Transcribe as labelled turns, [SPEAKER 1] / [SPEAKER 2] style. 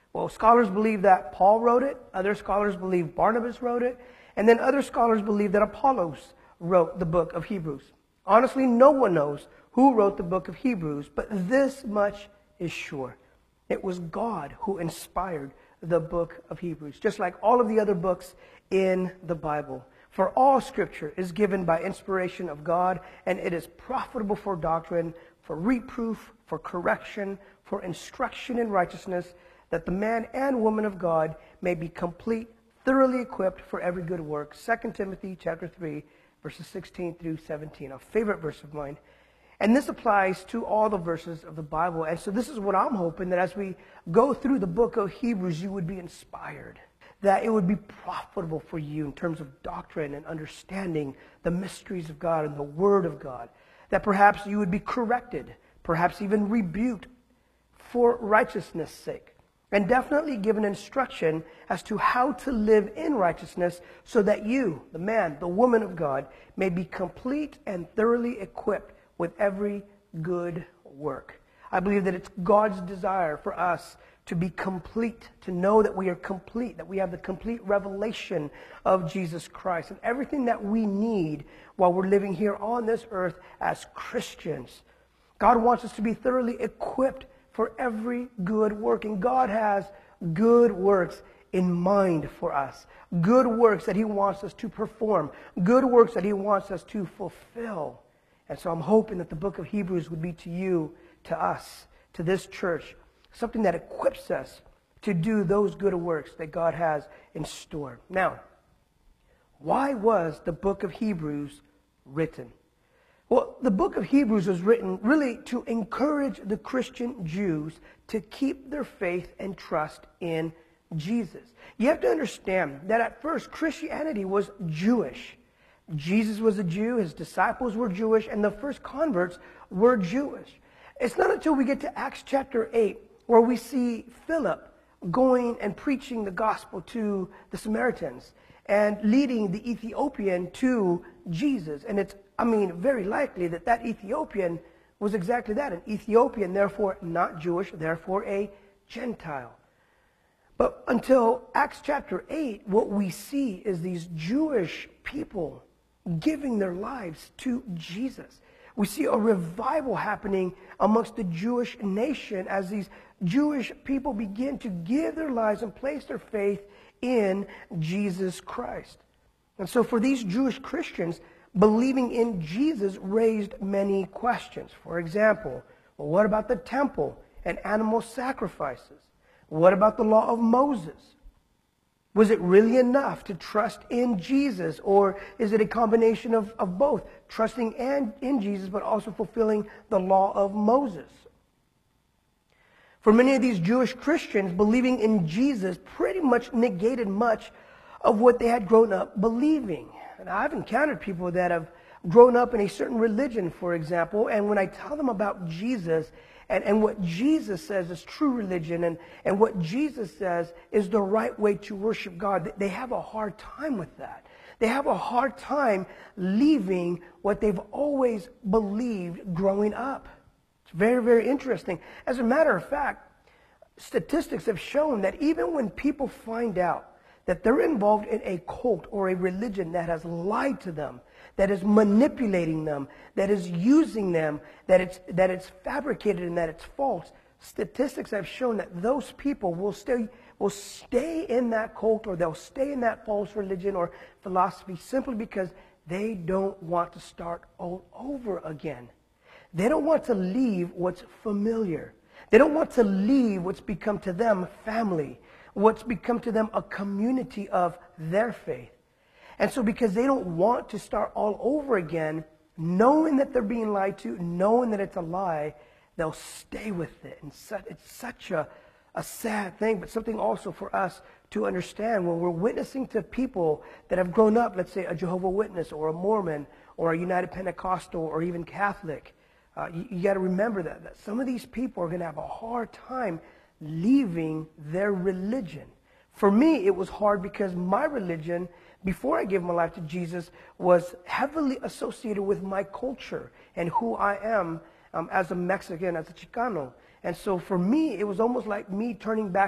[SPEAKER 1] Well, scholars believe that Paul wrote it. Other scholars believe Barnabas wrote it. And then other scholars believe that Apollos wrote the book of Hebrews. Honestly, no one knows who wrote the book of Hebrews, but this much is sure. It was God who inspired the book of Hebrews, just like all of the other books in the Bible. For all Scripture is given by inspiration of God, and it is profitable for doctrine, for reproof, for correction, for instruction in righteousness, that the man and woman of God may be complete, thoroughly equipped for every good work. 2 Timothy chapter 3, verses 16 through 17, a favorite verse of mine. And this applies to all the verses of the Bible. And so this is what I'm hoping, that as we go through the book of Hebrews, you would be inspired, that it would be profitable for you in terms of doctrine and understanding the mysteries of God and the Word of God, that perhaps you would be corrected, perhaps even rebuked for righteousness' sake, and definitely given instruction as to how to live in righteousness so that you, the man, the woman of God, may be complete and thoroughly equipped with every good work. I believe that it's God's desire for us to be complete, to know that we are complete, that we have the complete revelation of Jesus Christ and everything that we need while we're living here on this earth as Christians. God wants us to be thoroughly equipped for every good work. And God has good works in mind for us. Good works that He wants us to perform. Good works that He wants us to fulfill. And so I'm hoping that the book of Hebrews would be to you, to us, to this church, something that equips us to do those good works that God has in store. Now, why was the book of Hebrews written? Well, the book of Hebrews was written really to encourage the Christian Jews to keep their faith and trust in Jesus. You have to understand that at first Christianity was Jewish. Jesus was a Jew, His disciples were Jewish, and the first converts were Jewish. It's not until we get to Acts chapter 8 where we see Philip going and preaching the gospel to the Samaritans and leading the Ethiopian to Jesus. And it's, very likely that that Ethiopian was exactly that, an Ethiopian, therefore not Jewish, therefore a Gentile. But until Acts chapter 8, what we see is these Jewish people giving their lives to Jesus. We see a revival happening amongst the Jewish nation as these Jewish people begin to give their lives and place their faith in Jesus Christ. And so for these Jewish Christians, believing in Jesus raised many questions. For example, well, what about the temple and animal sacrifices? What about the law of Moses? Was it really enough to trust in Jesus, or is it a combination of both, trusting in Jesus but also fulfilling the law of Moses? For many of these Jewish Christians, believing in Jesus pretty much negated much of what they had grown up believing. And I've encountered people that have grown up in a certain religion, for example, and when I tell them about Jesus and what Jesus says is true religion and what Jesus says is the right way to worship God, they have a hard time with that. They have a hard time leaving what they've always believed growing up. It's very, very interesting. As a matter of fact, statistics have shown that even when people find out that they're involved in a cult or a religion that has lied to them, that is manipulating them, that is using them, that it's fabricated and that it's false, statistics have shown that those people will stay in that cult, or they'll stay in that false religion or philosophy simply because they don't want to start all over again. They don't want to leave what's familiar. They don't want to leave what's become to them family, what's become to them a community of their faith. And so because they don't want to start all over again, knowing that they're being lied to, knowing that it's a lie, they'll stay with it. And it's such a sad thing, but something also for us to understand when we're witnessing to people that have grown up, let's say a Jehovah's Witness or a Mormon or a United Pentecostal or even Catholic. You got to remember that some of these people are going to have a hard time leaving their religion. For me, it was hard because my religion, before I gave my life to Jesus, was heavily associated with my culture and who I am as a Mexican, as a Chicano. And so for me, it was almost like me turning back